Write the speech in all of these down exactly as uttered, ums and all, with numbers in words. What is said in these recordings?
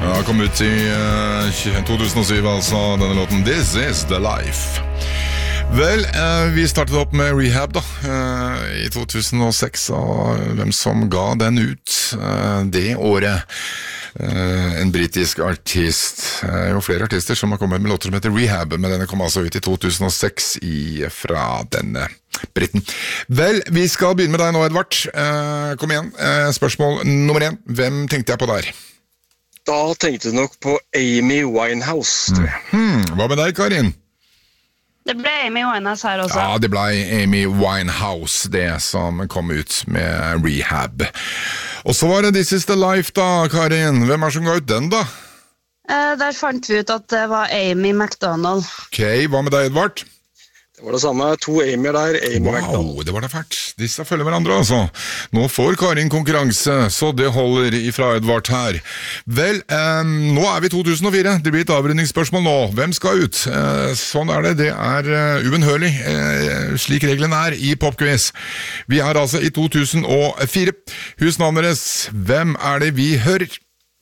Ja, kom ut i uh, to tusen og syv, altså, denne låten This is the Life. Vel, uh, vi startet opp med Rehab da, uh, i to tusen og seks, og hvem som ga den ut uh, det året. Uh, en britisk artist, uh, jo flere artister som har kommet med låter som heter Rehab, men denne kom altså ut i to tusen og seks i, fra denne Britten. Vel, vi skal begynne med deg nå, Edvard. Uh, kom igjen, uh, spørsmål nummer én. Hvem tenkte jeg på der? Da tenkte du nok på Amy Winehouse, tror jeg. Hmm, hva med deg, Karin? Det ble Amy Winehouse her også. Ja, det ble Amy Winehouse, det som kom ut med Rehab. Og så var det This is the Life da, Karin. Hvem er som ga ut den da? Eh, der fant vi ut at det var Amy McDonald. Ok, hva med deg, Edvard? Det var det samme, to Amy'er der, Amy Wow, McDonald. det var da fælt. Disse følger hverandre, altså. Nå får Karin konkurranse, så det holder ifra Edvard her. Vel, eh, nå er vi i to tusen og fire. Det blir et avrundingsspørsmål nå. Hvem skal ut? Eh, sånn er det. Det er uh, uunhørlig, eh, slik reglene er i Popquiz. Vi er altså i to tusen og fire. Husnavnet deres, hvem er det vi hører?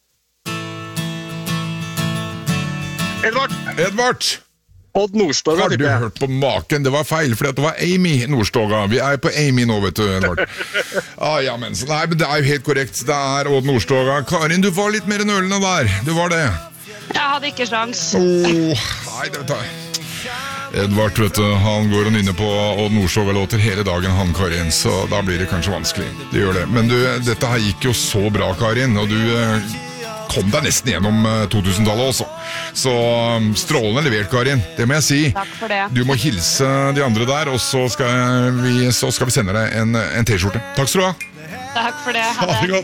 Edvard! Edvard! Odd Nordstoga, Har du tipper jeg. hørt på maken? Det var feil, fordi det var Amy Nordstoga. Vi er på Amy nå, vet du, Edvard. Ah, ja, men, så, nei, men det er jo helt korrekt. Det er Odd Nordstoga. Karin, du var litt mer nølende der. Du var det. Jeg hadde ikke sjans. Åh, nei, det tar Edvard, vet du, han går og nynner på Odd Nordstoga-låter hele dagen, han, Karin, så da blir det kanskje vanskelig. Det gjør det. Men du, dette her gikk jo så bra, Karin, og du kom deg nesten gjennom to tusen-tallet også. Så strålende levert, Karin. Det må jeg si. Takk for det. Du må hilse de andre der, og så skal vi, så skal vi sende deg en, en t-skjorte. Takk skal du ha. Takk for det. Ha Ha det det. godt.